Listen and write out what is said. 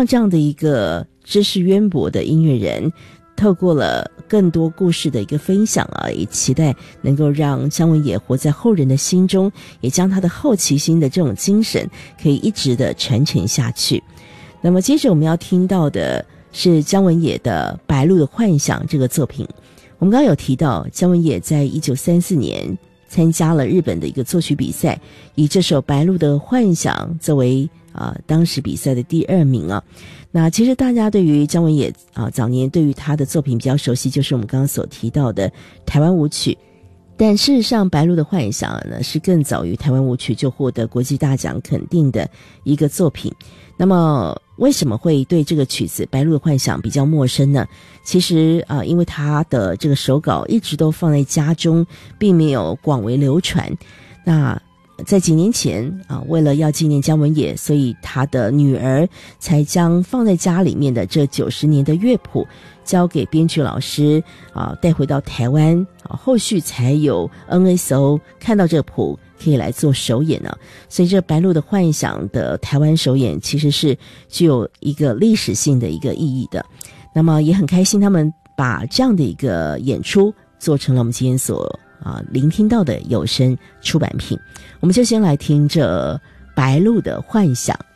像这样的一个知识渊博的音乐人，透过了更多故事的一个分享啊，也期待能够让姜文也活在后人的心中，也将他的好奇心的这种精神可以一直的传承下去。那么接着我们要听到的是姜文也的《白鹭的幻想》这个作品。我们刚刚有提到，姜文也在1934年参加了日本的一个作曲比赛，以这首《白鹭的幻想》作为当时比赛的第2名啊。那其实大家对于姜文也早年对于他的作品比较熟悉，就是我们刚刚所提到的台湾舞曲。但事实上，《白鹭的幻想》呢是更早于台湾舞曲就获得国际大奖肯定的一个作品。那么为什么会对这个曲子《白鹭的幻想》比较陌生呢？其实因为他的这个手稿一直都放在家中，并没有广为流传。那在几年前为了要纪念姜文也，所以他的女儿才将放在家里面的这90年的乐谱交给编曲老师带回到台湾后续才有 NSO 看到这个谱可以来做首演呢。所以这白鹭的幻想的台湾首演其实是具有一个历史性的一个意义的。那么也很开心他们把这样的一个演出做成了我们今天所聆听到的有声出版品。我们就先来听这白鹭的幻想。